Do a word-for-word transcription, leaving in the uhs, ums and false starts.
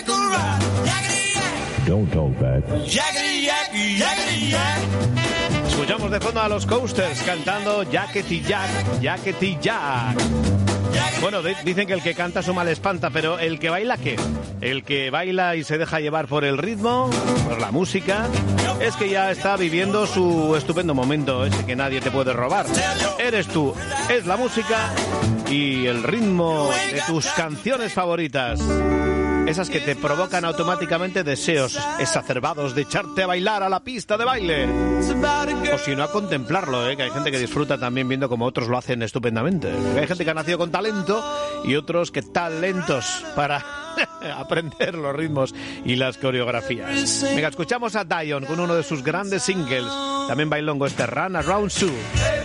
Don't talk back. Escuchamos de fondo a los Coasters cantando Yakety Yak, Yakety Yak. Bueno, de- dicen que el que canta su mal espanta, pero ¿el que baila qué? El que baila y se deja llevar por el ritmo, por la música, es que ya está viviendo su estupendo momento, ese que nadie te puede robar. Eres tú, es la música y el ritmo de tus canciones favoritas. Esas que te provocan automáticamente deseos exacerbados de echarte a bailar a la pista de baile. O si no, a contemplarlo, ¿eh? Que hay gente que disfruta también viendo como otros lo hacen estupendamente. Hay gente que ha nacido con talento y otros que talentos para aprender los ritmos y las coreografías. Venga, escuchamos a Dion con uno de sus grandes singles. También bailongo este Run Around Sue.